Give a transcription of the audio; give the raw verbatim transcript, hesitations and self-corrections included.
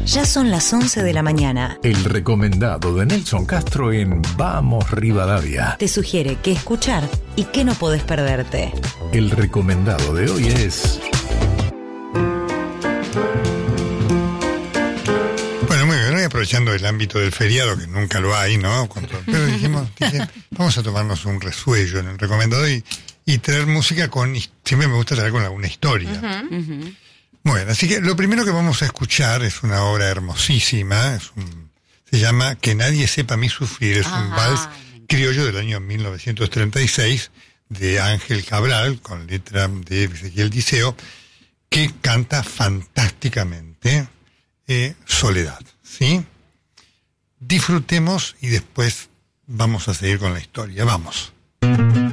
Ya son las once de la mañana. El recomendado de Nelson Castro en Vamos Rivadavia. Te sugiere qué escuchar y qué no podés perderte. El recomendado de hoy es... Bueno, muy bien, aprovechando el ámbito del feriado, que nunca lo hay, ¿no? Cuando, pero dijimos, dije, vamos a tomarnos un resuello en el recomendado y, y traer música con... Siempre me gusta traer con alguna historia. Uh-huh. Uh-huh. Bueno, así que lo primero que vamos a escuchar es una obra hermosísima, es un, se llama Que nadie sepa mi sufrir, es un vals criollo del año mil novecientos treinta y seis de Ángel Cabral, con letra de Ezequiel Diceo, que canta fantásticamente eh, Soledad, ¿sí? Disfrutemos y después vamos a seguir con la historia, vamos.